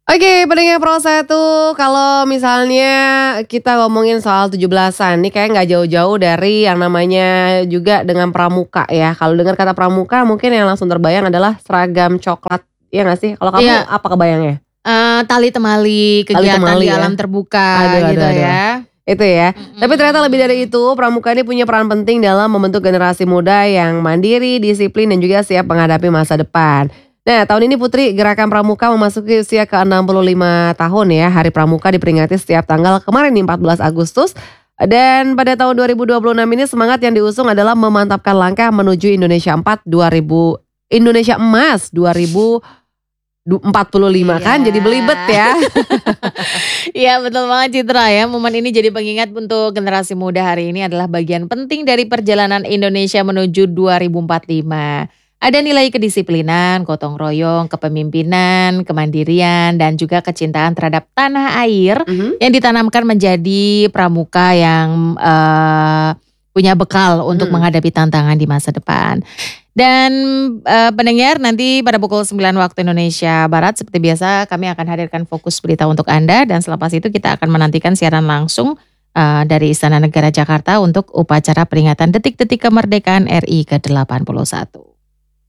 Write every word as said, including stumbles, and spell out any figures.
Oke, pendengar Pro satu, kalau misalnya kita ngomongin soal tujuh belasan, nih kayak nggak jauh-jauh dari yang namanya juga dengan pramuka ya. Kalau dengar kata pramuka mungkin yang langsung terbayang adalah seragam coklat, iya nggak sih? Kalau kamu Iya. apa kebayangnya? Eee, tali temali, Tali kegiatan temali di ya? alam terbuka Aduh aduh gitu aduh, ya. itu ya. Tapi ternyata lebih dari Mhm. itu, pramuka ini punya peran penting dalam membentuk generasi muda yang mandiri, disiplin, dan juga siap menghadapi masa depan. Nah, tahun ini Putri, gerakan pramuka memasuki usia ke enam puluh lima tahun ya. Hari Pramuka diperingati setiap tanggal kemarin nih empat belas Agustus. Dan pada tahun dua ribu dua puluh enam ini semangat yang diusung adalah memantapkan langkah menuju Indonesia empat dua ribu Indonesia Emas dua ribu empat puluh lima, Iya. kan jadi belibet ya. Iya betul banget Citra ya, momen ini jadi pengingat untuk generasi muda hari ini adalah bagian penting dari perjalanan Indonesia menuju dua ribu empat puluh lima. Ada nilai kedisiplinan, gotong royong, kepemimpinan, kemandirian, dan juga kecintaan terhadap tanah air Mhm. yang ditanamkan menjadi pramuka yang eee, punya bekal untuk Mhm. menghadapi tantangan di masa depan. Dan eee, pendengar nanti pada pukul sembilan waktu Indonesia Barat seperti biasa kami akan hadirkan Fokus Berita untuk Anda dan selepas itu kita akan menantikan siaran langsung eee, dari Istana Negara Jakarta untuk upacara peringatan detik-detik kemerdekaan R I ke delapan puluh satu.